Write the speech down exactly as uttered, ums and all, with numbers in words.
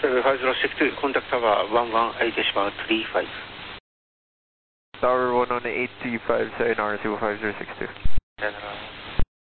seven five zero six two, contact tower one one eight three five. Tower one one eight three five, sayonara, zero five zero six two. Sayonara.